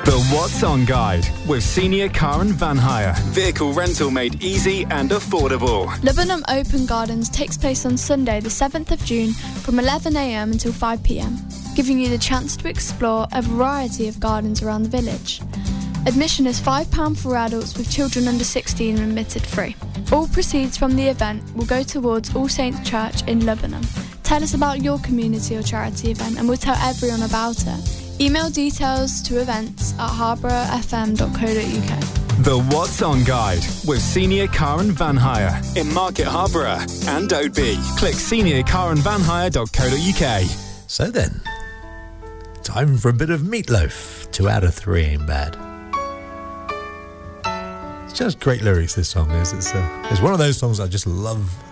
The What's On Guide with Senior Car and Van Hire. Vehicle rental made easy and affordable. Lebanon Open Gardens takes place on Sunday the 7th of June from 11am until 5pm, giving you the chance to explore a variety of gardens around the village. Admission is £5 for adults, with children under 16 admitted free. All proceeds from the event will go towards All Saints Church in Lebanon. Tell us about your community or charity event and we'll tell everyone about it. Email details to events@harbourfm.co.uk. The What's On Guide with Senior Car and Van Hire in Market Harborough and Oadby. Click seniorcarandvanhire.co.uk. So then, time for a bit of Meatloaf. 2 out of 3 ain't bad. It's just great lyrics, this song is. It's one of those songs I just love